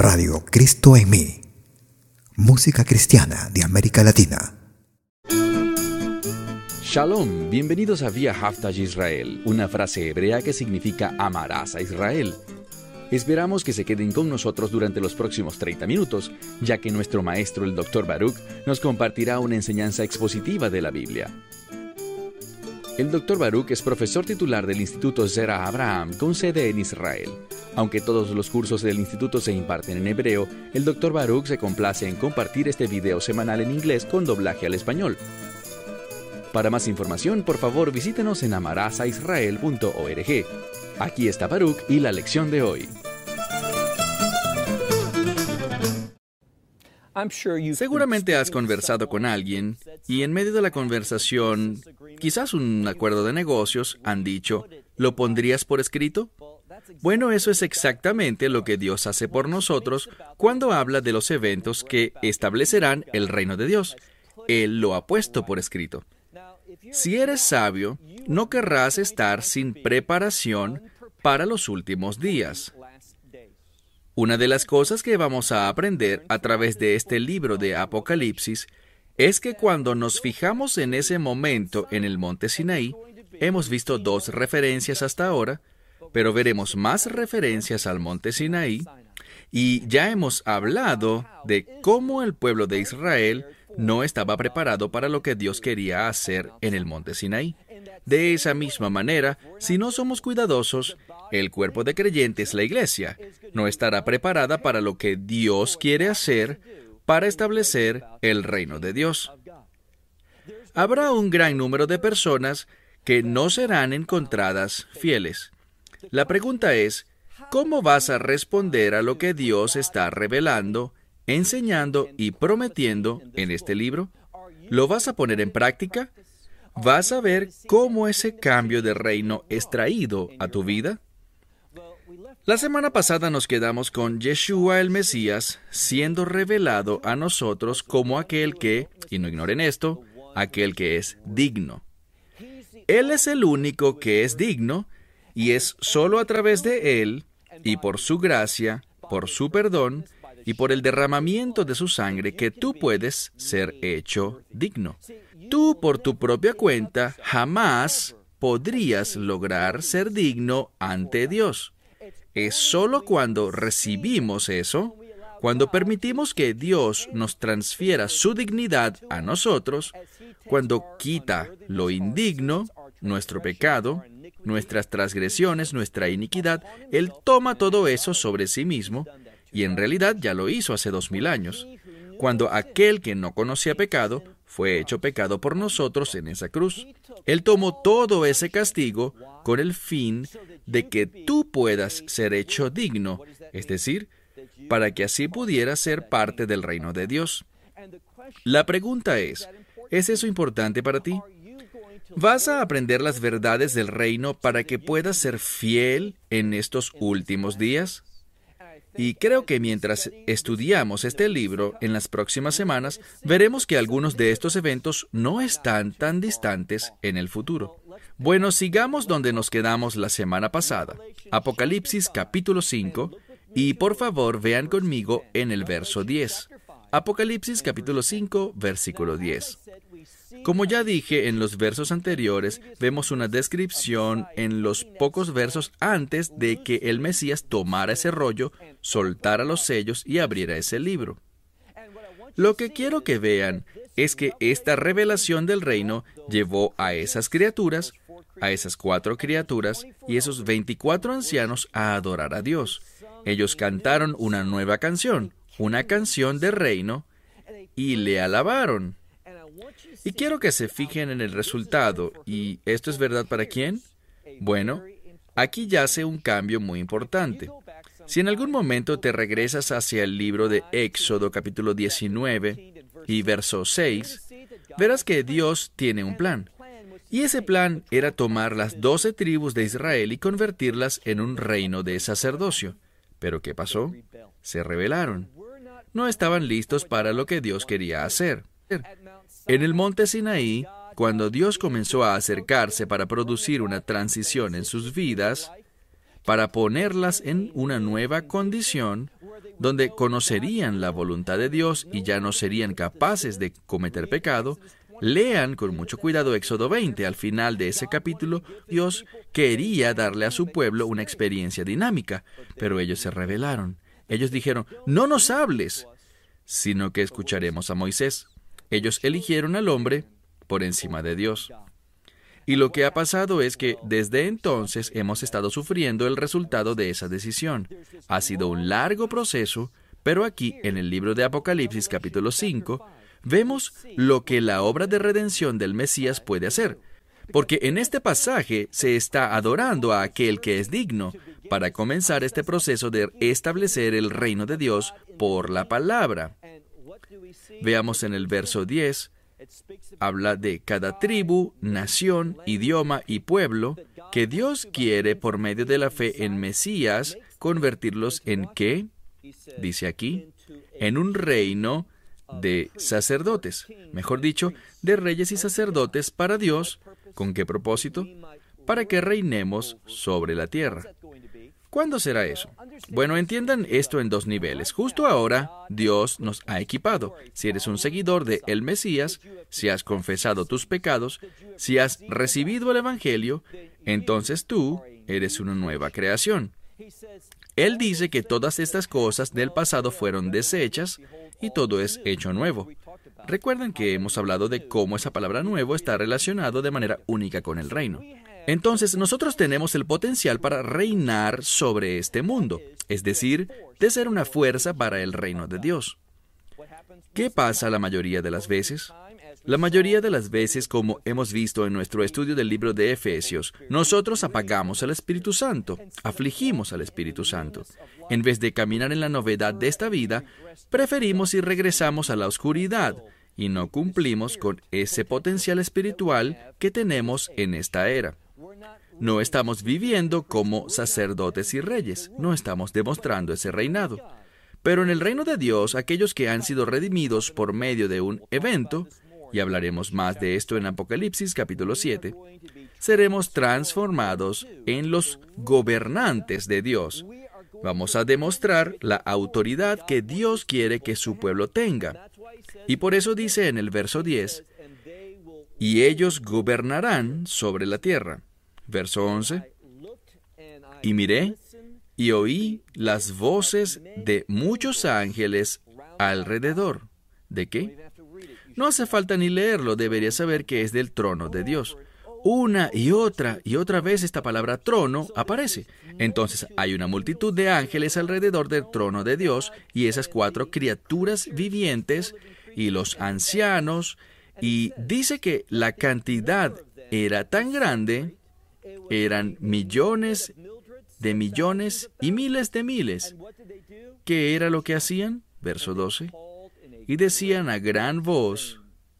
Radio Cristo en mí. Música cristiana de América Latina. Shalom, bienvenidos a Via Haftaj Israel, una frase hebrea que significa amarás a Israel. Esperamos que se queden con nosotros durante los próximos 30 minutos, ya que nuestro maestro, el Dr. Baruch, nos compartirá una enseñanza expositiva de la Biblia. El Dr. Baruch es profesor titular del Instituto Zera Abraham, con sede en Israel. Aunque todos los cursos del instituto se imparten en hebreo, el Dr. Baruch se complace en compartir este video semanal en inglés con doblaje al español. Para más información, por favor, visítenos en amarasaisrael.org. Aquí está Baruch y la lección de hoy. Seguramente has conversado con alguien y en medio de la conversación, quizás un acuerdo de negocios, han dicho, ¿lo pondrías por escrito? Bueno, eso es exactamente lo que Dios hace por nosotros cuando habla de los eventos que establecerán el reino de Dios. Él lo ha puesto por escrito. Si eres sabio, no querrás estar sin preparación para los últimos días. Una de las cosas que vamos a aprender a través de este libro de Apocalipsis es que cuando nos fijamos en ese momento en el monte Sinaí, hemos visto 2 referencias hasta ahora, pero veremos más referencias al monte Sinaí, y ya hemos hablado de cómo el pueblo de Israel no estaba preparado para lo que Dios quería hacer en el monte Sinaí. De esa misma manera, si no somos cuidadosos, el cuerpo de creyentes, la iglesia, no estará preparada para lo que Dios quiere hacer para establecer el reino de Dios. Habrá un gran número de personas que no serán encontradas fieles. La pregunta es, ¿cómo vas a responder a lo que Dios está revelando, enseñando y prometiendo en este libro? ¿Lo vas a poner en práctica? ¿Vas a ver cómo ese cambio de reino es traído a tu vida? La semana pasada nos quedamos con Yeshua el Mesías siendo revelado a nosotros como aquel que, y no ignoren esto, aquel que es digno. Él es el único que es digno, y es solo a través de Él, y por su gracia, por su perdón, y por el derramamiento de su sangre que tú puedes ser hecho digno. Tú, por tu propia cuenta, jamás podrías lograr ser digno ante Dios. Es solo cuando recibimos eso, cuando permitimos que Dios nos transfiera su dignidad a nosotros, cuando quita lo indigno, nuestro pecado, nuestras transgresiones, nuestra iniquidad, Él toma todo eso sobre sí mismo, y en realidad ya lo hizo hace 2000 años, cuando aquel que no conocía pecado fue hecho pecado por nosotros en esa cruz. Él tomó todo ese castigo con el fin de que tú puedas ser hecho digno, es decir, para que así pudieras ser parte del reino de Dios. La pregunta ¿es eso importante para ti? ¿Vas a aprender las verdades del reino para que puedas ser fiel en estos últimos días? Y creo que mientras estudiamos este libro en las próximas semanas, veremos que algunos de estos eventos no están tan distantes en el futuro. Bueno, sigamos donde nos quedamos la semana pasada. Apocalipsis capítulo 5, y por favor vean conmigo en el verso 10. Apocalipsis capítulo 5, versículo 10. Como ya dije en los versos anteriores, vemos una descripción en los pocos versos antes de que el Mesías tomara ese rollo, soltara los sellos y abriera ese libro. Lo que quiero que vean es que esta revelación del reino llevó a esas criaturas, a esas 4 criaturas y esos 24 ancianos a adorar a Dios. Ellos cantaron una nueva canción, una canción de reino, y le alabaron. Y quiero que se fijen en el resultado. ¿Y esto es verdad para quién? Bueno, aquí yace un cambio muy importante. Si en algún momento te regresas hacia el libro de Éxodo capítulo 19 y verso 6, verás que Dios tiene un plan. Y ese plan era tomar las 12 tribus de Israel y convertirlas en un reino de sacerdocio. ¿Pero qué pasó? Se rebelaron. No estaban listos para lo que Dios quería hacer. En el monte Sinaí, cuando Dios comenzó a acercarse para producir una transición en sus vidas, para ponerlas en una nueva condición, donde conocerían la voluntad de Dios y ya no serían capaces de cometer pecado, lean con mucho cuidado Éxodo 20. Al final de ese capítulo, Dios quería darle a su pueblo una experiencia dinámica, pero ellos se rebelaron. Ellos dijeron, no nos hables, sino que escucharemos a Moisés. Ellos eligieron al hombre por encima de Dios. Y lo que ha pasado es que desde entonces hemos estado sufriendo el resultado de esa decisión. Ha sido un largo proceso, pero aquí en el libro de Apocalipsis capítulo 5, vemos lo que la obra de redención del Mesías puede hacer. Porque en este pasaje se está adorando a aquel que es digno para comenzar este proceso de establecer el reino de Dios por la palabra. Veamos en el verso 10, habla de cada tribu, nación, idioma y pueblo que Dios quiere por medio de la fe en Mesías convertirlos en ¿qué? Dice aquí, en un reino de sacerdotes, mejor dicho, de reyes y sacerdotes para Dios. ¿Con qué propósito? Para que reinemos sobre la tierra. ¿Cuándo será eso? Bueno, entiendan esto en dos niveles. Justo ahora, Dios nos ha equipado. Si eres un seguidor de el Mesías, si has confesado tus pecados, si has recibido el Evangelio, entonces tú eres una nueva creación. Él dice que todas estas cosas del pasado fueron deshechas y todo es hecho nuevo. Recuerden que hemos hablado de cómo esa palabra nuevo está relacionado de manera única con el reino. Entonces, nosotros tenemos el potencial para reinar sobre este mundo, es decir, de ser una fuerza para el reino de Dios. ¿Qué pasa la mayoría de las veces? La mayoría de las veces, como hemos visto en nuestro estudio del libro de Efesios, nosotros apagamos al Espíritu Santo, afligimos al Espíritu Santo. En vez de caminar en la novedad de esta vida, preferimos y regresamos a la oscuridad y no cumplimos con ese potencial espiritual que tenemos en esta era. No estamos viviendo como sacerdotes y reyes, no estamos demostrando ese reinado. Pero en el reino de Dios, aquellos que han sido redimidos por medio de un evento, y hablaremos más de esto en Apocalipsis capítulo 7, seremos transformados en los gobernantes de Dios. Vamos a demostrar la autoridad que Dios quiere que su pueblo tenga. Y por eso dice en el verso 10, y ellos gobernarán sobre la tierra. Verso 11, y miré y oí las voces de muchos ángeles alrededor. ¿De qué? No hace falta ni leerlo, debería saber que es del trono de Dios. Una y otra vez esta palabra trono aparece. Entonces hay una multitud de ángeles alrededor del trono de Dios y esas 4 criaturas vivientes y los ancianos, y dice que la cantidad era tan grande, eran millones de millones y miles de miles. ¿Qué era lo que hacían? Verso 12. Y decían a gran voz,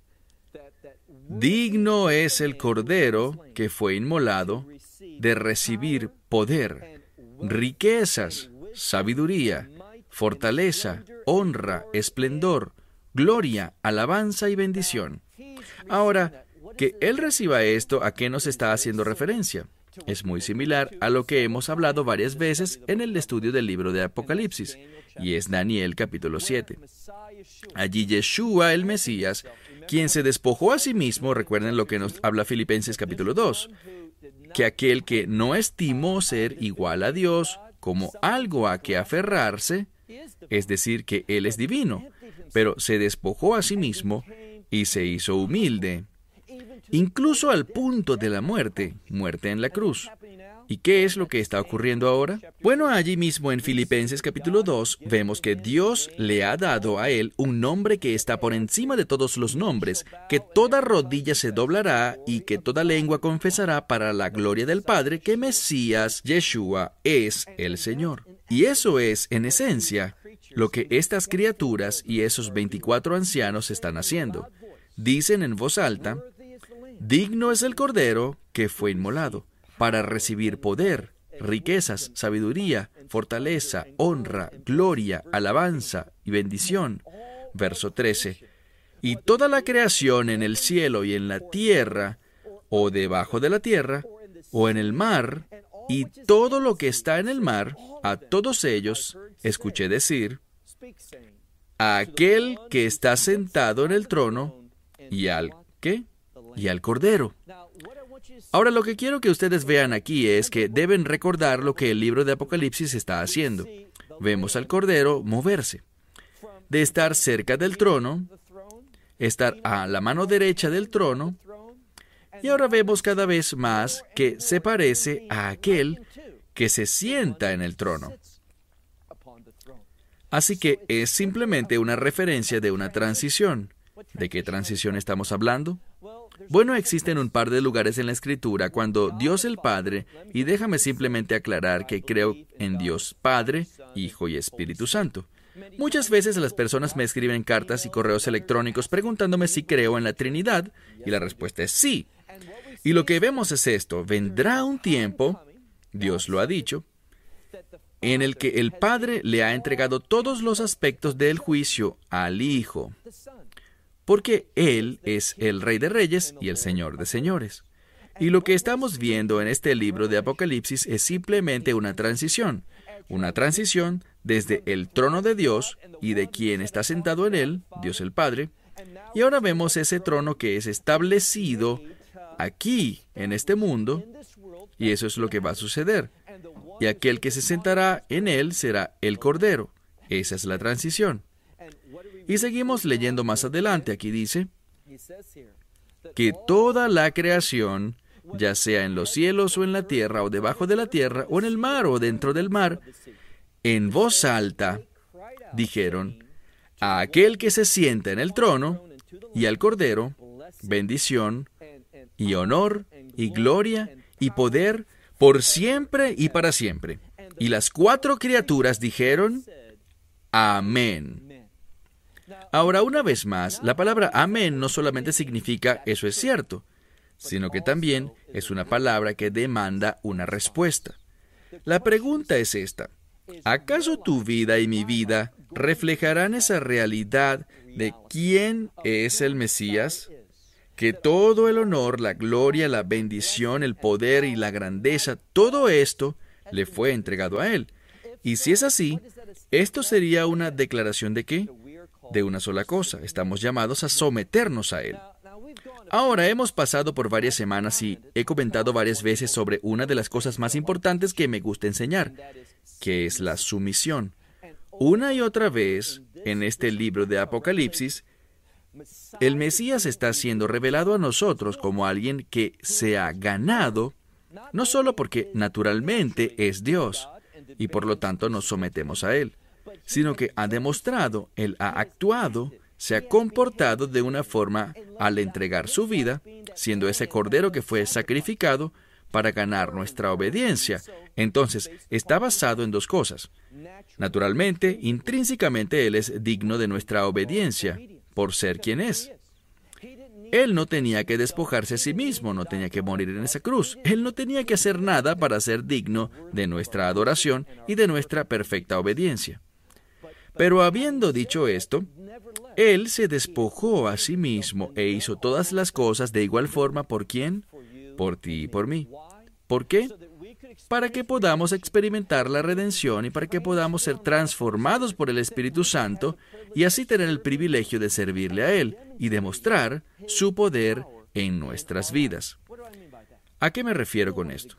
digno es el Cordero que fue inmolado de recibir poder, riquezas, sabiduría, fortaleza, honra, esplendor, gloria, alabanza y bendición. Ahora, que Él reciba esto, ¿a qué nos está haciendo referencia? Es muy similar a lo que hemos hablado varias veces en el estudio del libro de Apocalipsis, y es Daniel capítulo 7. Allí Yeshua, el Mesías, quien se despojó a sí mismo, recuerden lo que nos habla Filipenses capítulo 2, que aquel que no estimó ser igual a Dios como algo a que aferrarse, es decir, que Él es divino, pero se despojó a sí mismo y se hizo humilde, incluso al punto de la muerte en la cruz. ¿Y qué es lo que está ocurriendo ahora? Bueno, allí mismo en Filipenses capítulo 2 vemos que Dios le ha dado a Él un nombre que está por encima de todos los nombres, que toda rodilla se doblará y que toda lengua confesará para la gloria del Padre que Mesías, Yeshua, es el Señor. Y eso es, en esencia, lo que estas criaturas y esos 24 ancianos están haciendo. Dicen en voz alta, digno es el Cordero que fue inmolado, para recibir poder, riquezas, sabiduría, fortaleza, honra, gloria, alabanza y bendición. Verso 13. Y toda la creación en el cielo y en la tierra, o debajo de la tierra, o en el mar, y todo lo que está en el mar, a todos ellos, escuché decir, a aquel que está sentado en el trono y al ¿qué? Y al Cordero. Ahora, lo que quiero que ustedes vean aquí es que deben recordar lo que el libro de Apocalipsis está haciendo. Vemos al Cordero moverse, de estar cerca del trono, estar a la mano derecha del trono, y ahora vemos cada vez más que se parece a aquel que se sienta en el trono. Así que es simplemente una referencia de una transición. ¿De qué transición estamos hablando? Bueno, existen un par de lugares en la Escritura cuando Dios el Padre, y déjame simplemente aclarar que creo en Dios Padre, Hijo y Espíritu Santo. Muchas veces las personas me escriben cartas y correos electrónicos preguntándome si creo en la Trinidad, y la respuesta es sí. Y lo que vemos es esto: vendrá un tiempo, Dios lo ha dicho, en el que el Padre le ha entregado todos los aspectos del juicio al Hijo, porque Él es el Rey de Reyes y el Señor de Señores. Y lo que estamos viendo en este libro de Apocalipsis es simplemente una transición desde el trono de Dios y de quien está sentado en él, Dios el Padre, y ahora vemos ese trono que es establecido aquí, en este mundo, y eso es lo que va a suceder. Y aquel que se sentará en él será el Cordero. Esa es la transición. Y seguimos leyendo más adelante. Aquí dice que toda la creación, ya sea en los cielos o en la tierra o debajo de la tierra o en el mar o dentro del mar, en voz alta dijeron a aquel que se sienta en el trono y al Cordero, bendición y honor y gloria y poder por siempre y para siempre. Y las 4 criaturas dijeron, amén. Ahora, una vez más, la palabra amén no solamente significa eso es cierto, sino que también es una palabra que demanda una respuesta. La pregunta es esta: ¿acaso tu vida y mi vida reflejarán esa realidad de quién es el Mesías? Que todo el honor, la gloria, la bendición, el poder y la grandeza, todo esto le fue entregado a Él. Y si es así, esto sería una declaración ¿de qué? De una sola cosa: estamos llamados a someternos a Él. Ahora, hemos pasado por varias semanas y he comentado varias veces sobre una de las cosas más importantes que me gusta enseñar, que es la sumisión. Una y otra vez, en este libro de Apocalipsis, el Mesías está siendo revelado a nosotros como alguien que se ha ganado, no solo porque naturalmente es Dios, y por lo tanto nos sometemos a Él, sino que ha demostrado, Él ha actuado, se ha comportado de una forma al entregar su vida, siendo ese Cordero que fue sacrificado para ganar nuestra obediencia. Entonces, está basado en 2 cosas. Naturalmente, intrínsecamente Él es digno de nuestra obediencia, por ser quien es. Él no tenía que despojarse a sí mismo, no tenía que morir en esa cruz. Él no tenía que hacer nada para ser digno de nuestra adoración y de nuestra perfecta obediencia. Pero habiendo dicho esto, Él se despojó a sí mismo e hizo todas las cosas de igual forma. ¿Por quién? Por ti y por mí. ¿Por qué? Para que podamos experimentar la redención y para que podamos ser transformados por el Espíritu Santo y así tener el privilegio de servirle a Él y demostrar su poder en nuestras vidas. ¿A qué me refiero con esto?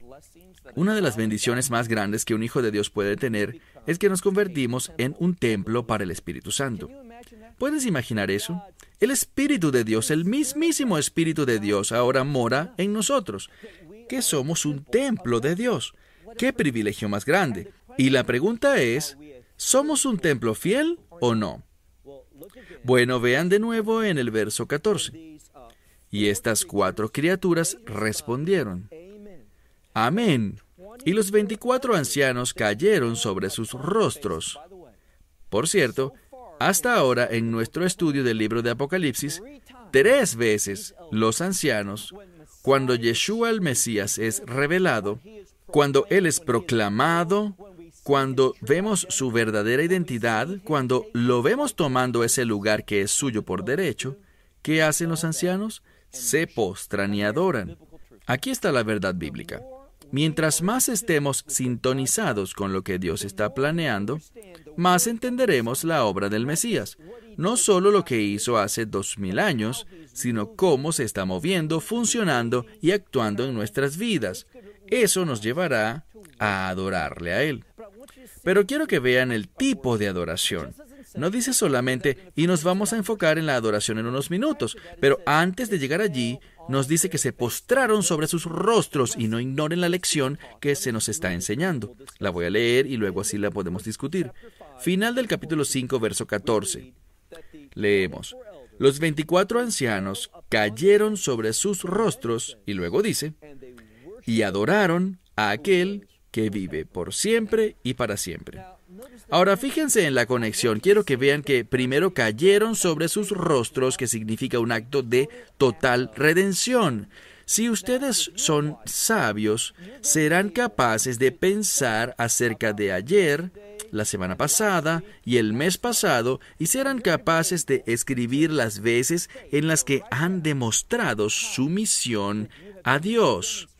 Una de las bendiciones más grandes que un hijo de Dios puede tener es que nos convertimos en un templo para el Espíritu Santo. ¿Puedes imaginar eso? El Espíritu de Dios, el mismísimo Espíritu de Dios, ahora mora en nosotros, que somos un templo de Dios. ¡Qué privilegio más grande! Y la pregunta es, ¿somos un templo fiel o no? Bueno, vean de nuevo en el verso 14. Y estas 4 criaturas respondieron, amén. Y los 24 ancianos cayeron sobre sus rostros. Por cierto, hasta ahora en nuestro estudio del libro de Apocalipsis, 3 veces los ancianos, cuando Yeshua el Mesías es revelado, cuando Él es proclamado, cuando vemos su verdadera identidad, cuando lo vemos tomando ese lugar que es suyo por derecho, ¿qué hacen los ancianos? Se postran y adoran. Aquí está la verdad bíblica. Mientras más estemos sintonizados con lo que Dios está planeando, más entenderemos la obra del Mesías. No solo lo que hizo hace 2000 años, sino cómo se está moviendo, funcionando y actuando en nuestras vidas. Eso nos llevará a adorarle a Él. Pero quiero que vean el tipo de adoración. No dice solamente, y nos vamos a enfocar en la adoración en unos minutos, pero antes de llegar allí, nos dice que se postraron sobre sus rostros y no ignoren la lección que se nos está enseñando. La voy a leer y luego así la podemos discutir. Final del capítulo 5, verso 14. Leemos: los 24 ancianos cayeron sobre sus rostros, y luego dice, y adoraron a aquel que vive por siempre y para siempre. Ahora, fíjense en la conexión. Quiero que vean que primero cayeron sobre sus rostros, que significa un acto de total redención. Si ustedes son sabios, serán capaces de pensar acerca de ayer, la semana pasada y el mes pasado, y serán capaces de escribir las veces en las que han demostrado sumisión a Dios,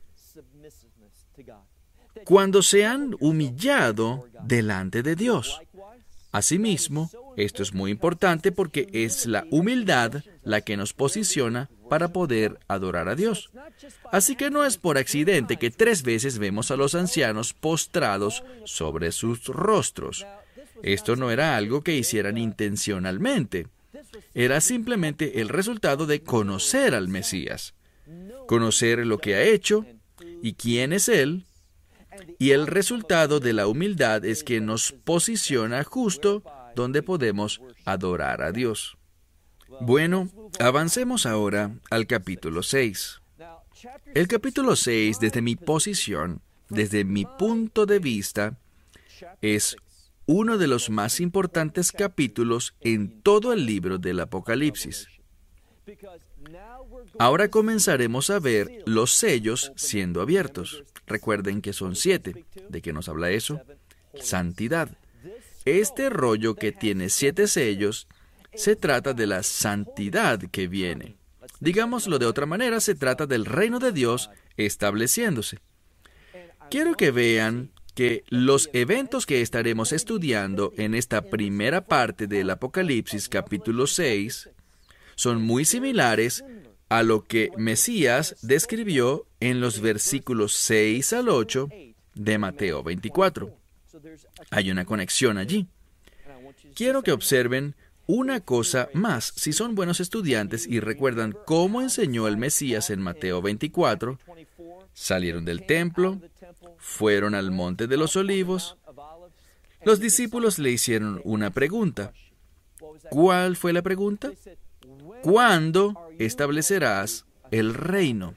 cuando se han humillado delante de Dios. Asimismo, esto es muy importante porque es la humildad la que nos posiciona para poder adorar a Dios. Así que no es por accidente que 3 veces vemos a los ancianos postrados sobre sus rostros. Esto no era algo que hicieran intencionalmente. Era simplemente el resultado de conocer al Mesías, conocer lo que ha hecho y quién es Él. Y el resultado de la humildad es que nos posiciona justo donde podemos adorar a Dios. Bueno, avancemos ahora al capítulo 6. El capítulo 6, desde mi posición, desde mi punto de vista, es uno de los más importantes capítulos en todo el libro del Apocalipsis. Ahora comenzaremos a ver los sellos siendo abiertos. Recuerden que son 7. ¿De qué nos habla eso? Santidad. Este rollo que tiene 7 sellos se trata de la santidad que viene. Digámoslo de otra manera, se trata del reino de Dios estableciéndose. Quiero que vean que los eventos que estaremos estudiando en esta primera parte del Apocalipsis capítulo 6 son muy similares a lo que Mesías describió en los versículos 6 al 8 de Mateo 24. Hay una conexión allí. Quiero que observen una cosa más. Si son buenos estudiantes y recuerdan cómo enseñó el Mesías en Mateo 24, salieron del templo, fueron al monte de los olivos. Los discípulos le hicieron una pregunta. ¿Cuál fue la pregunta? ¿Cuándo establecerás el reino?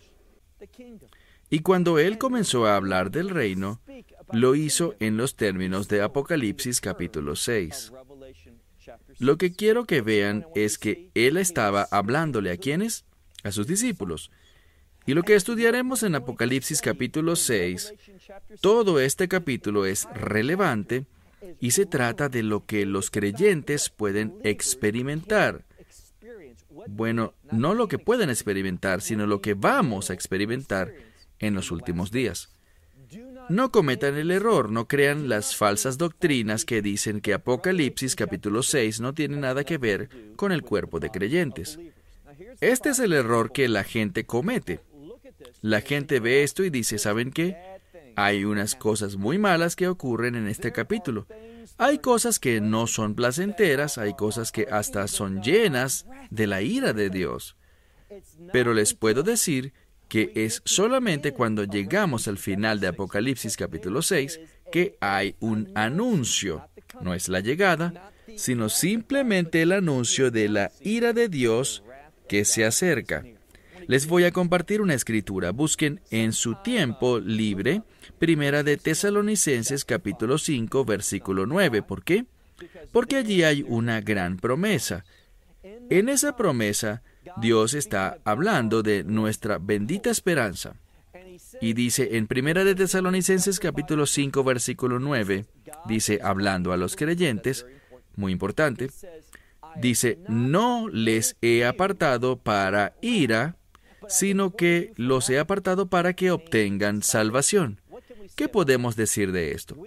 Y cuando él comenzó a hablar del reino, lo hizo en los términos de Apocalipsis capítulo 6. Lo que quiero que vean es que él estaba hablándole ¿a quiénes? A sus discípulos. Y lo que estudiaremos en Apocalipsis capítulo 6, todo este capítulo es relevante y se trata de lo que los creyentes pueden experimentar. Bueno, no lo que pueden experimentar, sino lo que vamos a experimentar en los últimos días. No cometan el error, no crean las falsas doctrinas que dicen que Apocalipsis capítulo 6 no tiene nada que ver con el cuerpo de creyentes. Este es el error que la gente comete. La gente ve esto y dice, ¿saben qué? Hay unas cosas muy malas que ocurren en este capítulo. Hay cosas que no son placenteras, hay cosas que hasta son llenas de la ira de Dios. Pero les puedo decir que es solamente cuando llegamos al final de Apocalipsis capítulo 6 que hay un anuncio. No es la llegada, sino simplemente el anuncio de la ira de Dios que se acerca. Les voy a compartir una escritura. Busquen en su tiempo libre Primera de Tesalonicenses capítulo 5 versículo 9. ¿Por qué? Porque allí hay una gran promesa. En esa promesa, Dios está hablando de nuestra bendita esperanza. Y dice en Primera de Tesalonicenses capítulo 5 versículo 9, dice, hablando a los creyentes, muy importante, dice, no les he apartado para ira, sino que los he apartado para que obtengan salvación. ¿Qué podemos decir de esto?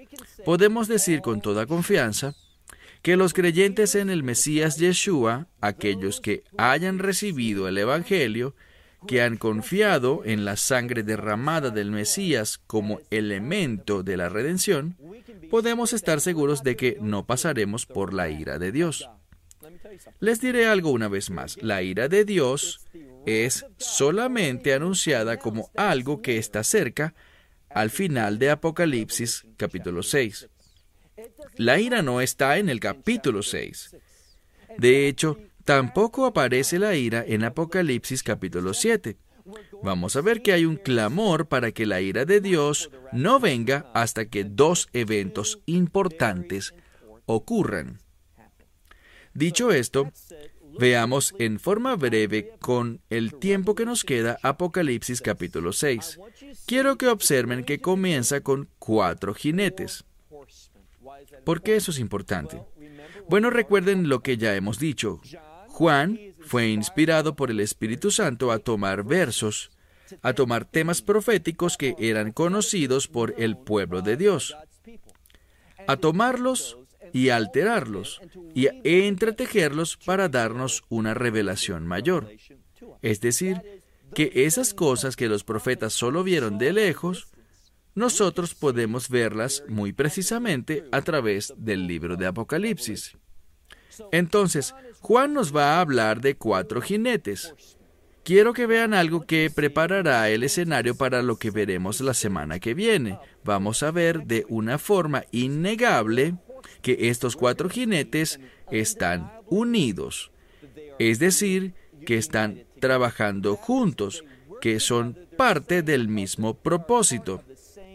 podemos decir con toda confianza que los creyentes en el Mesías Yeshua, aquellos que hayan recibido el Evangelio, que han confiado en la sangre derramada del Mesías como elemento de la redención, podemos estar seguros de que no pasaremos por la ira de Dios. Les diré algo una vez más. La ira de Dios es solamente anunciada como algo que está cerca al final de Apocalipsis capítulo 6. La ira no está en el capítulo 6. De hecho, tampoco aparece la ira en Apocalipsis capítulo 7. Vamos a ver que hay un clamor para que la ira de Dios no venga hasta que dos eventos importantes ocurran. Dicho esto, veamos en forma breve con el tiempo que nos queda Apocalipsis capítulo 6. Quiero que observen que comienza con 4 jinetes. ¿Por qué eso es importante? Bueno, recuerden lo que ya hemos dicho. Juan fue inspirado por el Espíritu Santo a tomar versos, a tomar temas proféticos que eran conocidos por el pueblo de Dios, a tomarlos y alterarlos y entretejerlos para darnos una revelación mayor. Es decir, que esas cosas que los profetas solo vieron de lejos, nosotros podemos verlas muy precisamente a través del libro de Apocalipsis. Entonces, Juan nos va a hablar de 4 jinetes. Quiero que vean algo que preparará el escenario para lo que veremos la semana que viene. Vamos a ver de una forma innegable que estos 4 jinetes están unidos. Es decir, que están trabajando juntos, que son parte del mismo propósito.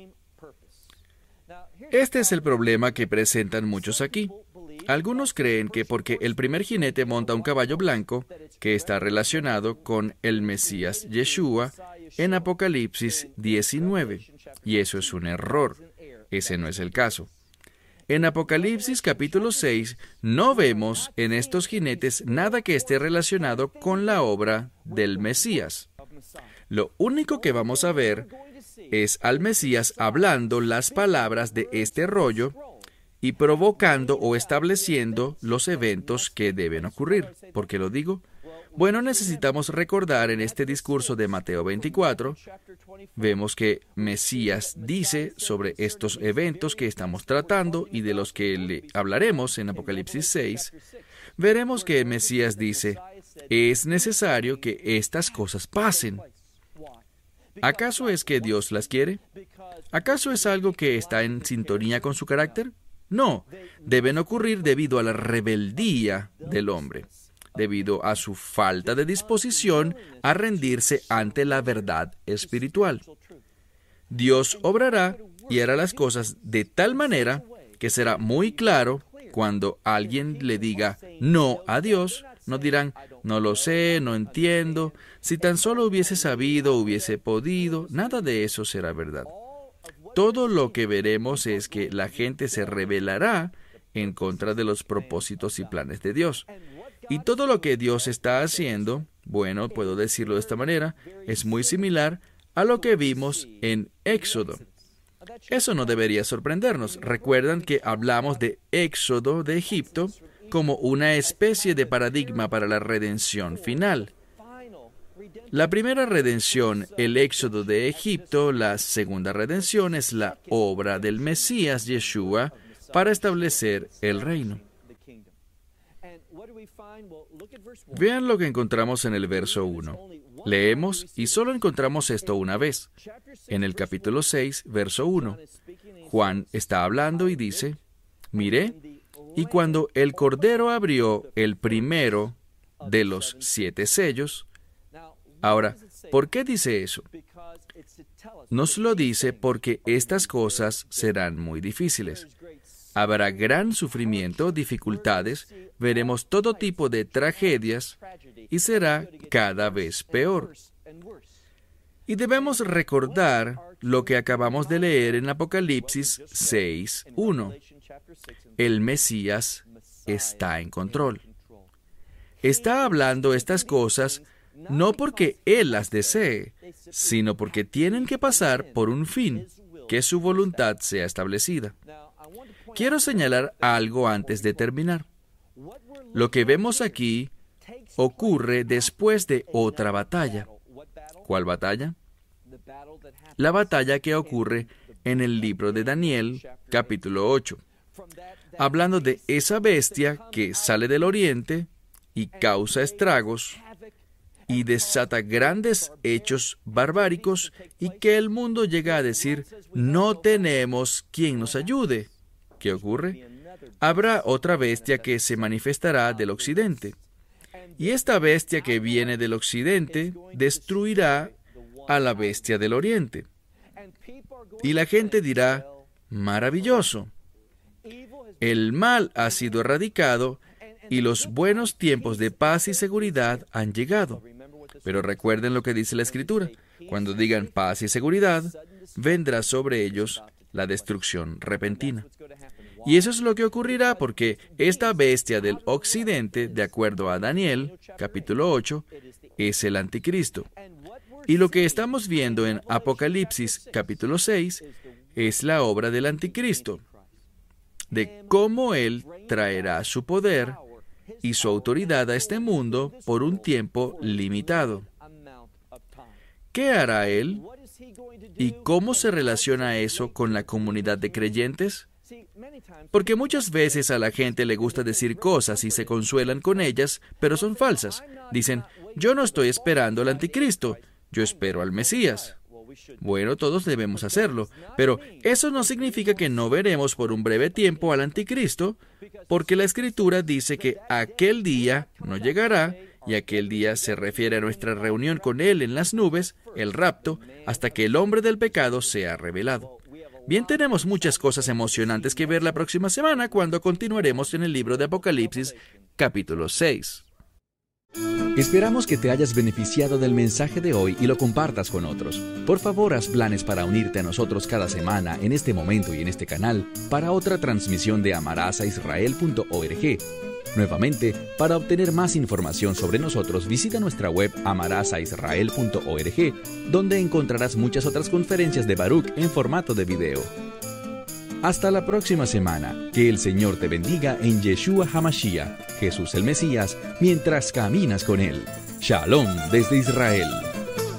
Este es el problema que presentan muchos aquí. Algunos creen que porque el primer jinete monta un caballo blanco, que está relacionado con el Mesías Yeshua en Apocalipsis 19. Y eso es un error. Ese no es el caso. En Apocalipsis capítulo 6 no vemos en estos jinetes nada que esté relacionado con la obra del Mesías. Lo único que vamos a ver es al Mesías hablando las palabras de este rollo y provocando o estableciendo los eventos que deben ocurrir. ¿Por qué lo digo? Bueno, necesitamos recordar en este discurso de Mateo 24, vemos que Mesías dice sobre estos eventos que estamos tratando y de los que le hablaremos en Apocalipsis 6, veremos que Mesías dice, es necesario que estas cosas pasen. ¿Acaso es que Dios las quiere? ¿Acaso es algo que está en sintonía con su carácter? No, deben ocurrir debido a la rebeldía del hombre, debido a su falta de disposición a rendirse ante la verdad espiritual. Dios obrará y hará las cosas de tal manera que será muy claro cuando alguien le diga no a Dios. No dirán, no lo sé, no entiendo, si tan solo hubiese sabido, hubiese podido, nada de eso será verdad. Todo lo que veremos es que la gente se rebelará en contra de los propósitos y planes de Dios. Y todo lo que Dios está haciendo, bueno, puedo decirlo de esta manera, es muy similar a lo que vimos en Éxodo. Eso no debería sorprendernos. Recuerdan que hablamos de Éxodo de Egipto como una especie de paradigma para la redención final. La primera redención, el éxodo de Egipto; la segunda redención es la obra del Mesías Yeshua para establecer el reino. Vean lo que encontramos en el verso 1. Leemos y solo encontramos esto una vez. En el capítulo 6, verso 1. Juan está hablando y dice, miré, y cuando el Cordero abrió el primero de los 7 sellos. Ahora, ¿por qué dice eso? Nos lo dice porque estas cosas serán muy difíciles. Habrá gran sufrimiento, dificultades, veremos todo tipo de tragedias y será cada vez peor. Y debemos recordar lo que acabamos de leer en Apocalipsis 6:1. El Mesías está en control. Está hablando estas cosas no porque Él las desee, sino porque tienen que pasar por un fin, que su voluntad sea establecida. quiero señalar algo antes de terminar. Lo que vemos aquí ocurre después de otra batalla. ¿Cuál batalla? La batalla que ocurre en el libro de Daniel, capítulo 8. Hablando de esa bestia que sale del oriente y causa estragos y desata grandes hechos barbáricos y que el mundo llega a decir, no tenemos quien nos ayude. ¿Qué ocurre? Habrá otra bestia que se manifestará del occidente. Y esta bestia que viene del occidente destruirá a la bestia del oriente. Y la gente dirá, maravilloso. El mal ha sido erradicado y los buenos tiempos de paz y seguridad han llegado. Pero recuerden lo que dice la Escritura. Cuando digan paz y seguridad, vendrá sobre ellos la destrucción repentina. Y eso es lo que ocurrirá porque esta bestia del occidente, de acuerdo a Daniel, capítulo 8, es el anticristo. Y lo que estamos viendo en Apocalipsis, capítulo 6, es la obra del anticristo, de cómo él traerá su poder y su autoridad a este mundo por un tiempo limitado. ¿Qué hará él? ¿Y cómo se relaciona eso con la comunidad de creyentes? Porque muchas veces a la gente le gusta decir cosas y se consuelan con ellas, pero son falsas. Dicen, yo no estoy esperando al anticristo, yo espero al Mesías. Bueno, todos debemos hacerlo, pero eso no significa que no veremos por un breve tiempo al anticristo, porque la Escritura dice que aquel día no llegará, y aquel día se refiere a nuestra reunión con Él en las nubes, el rapto, hasta que el hombre del pecado sea revelado. Bien, tenemos muchas cosas emocionantes que ver la próxima semana cuando continuaremos en el libro de Apocalipsis, capítulo 6. Esperamos que te hayas beneficiado del mensaje de hoy y lo compartas con otros. Por favor, haz planes para unirte a nosotros cada semana en este momento y en este canal para otra transmisión de amarasaisrael.org. Nuevamente, para obtener más información sobre nosotros, visita nuestra web amarasaisrael.org, donde encontrarás muchas otras conferencias de Baruch en formato de video. Hasta la próxima semana. Que el Señor te bendiga en Yeshua HaMashiach, Jesús el Mesías, mientras caminas con Él. Shalom desde Israel.